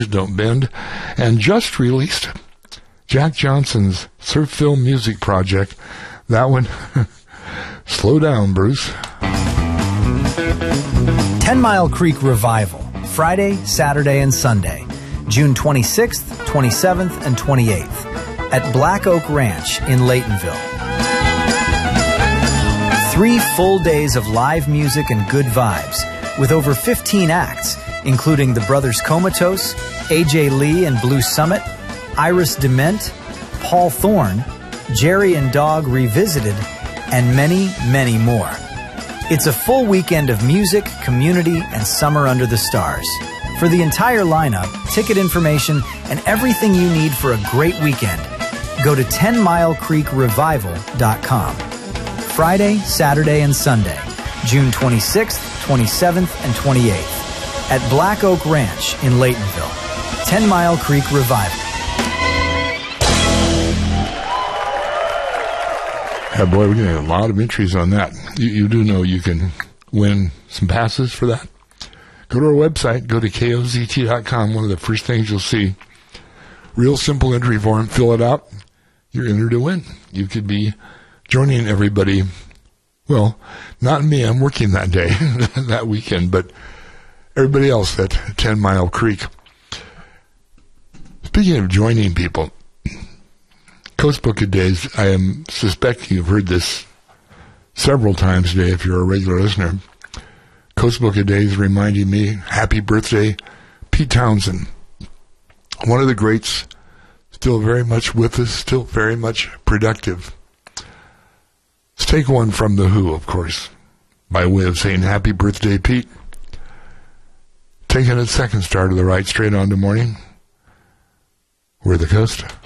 Don't Bend, and just released Jack Johnson's Surf Film Music Project. That one, slow down, Bruce. 10 Mile Creek Revival, Friday, Saturday, and Sunday, June 26th, 27th, and 28th, at Black Oak Ranch in Laytonville. 3 full days of live music and good vibes, with over 15 acts, including the Brothers Comatose, AJ Lee and Blue Summit, Iris Dement, Paul Thorne, Jerry and Dog Revisited, and many, many more. It's a full weekend of music, community, and summer under the stars. For the entire lineup, ticket information, and everything you need for a great weekend, go to 10milecreekrevival.com. Friday, Saturday, and Sunday, June 26th, 27th, and 28th, at Black Oak Ranch in Laytonville. 10 Mile Creek Revival. Yeah, boy, we're getting a lot of entries on that. You do know you can win some passes for that. Go to our website, go to KOZT.com. One of the first things you'll see, real simple entry form, fill it out. You're entered to win. You could be joining everybody. Well, not me, I'm working that day, that weekend, but everybody else at 10 Mile Creek. Speaking of joining people, Coast Book of Days, I am suspecting you've heard this several times today if you're a regular listener. Coast Book of Days reminding me, happy birthday, Pete Townsend. One of the greats, still very much with us, still very much productive. Let's take one from The Who, of course, by way of saying happy birthday, Pete. Taking a second star to the right, straight on to morning. We're the Coast.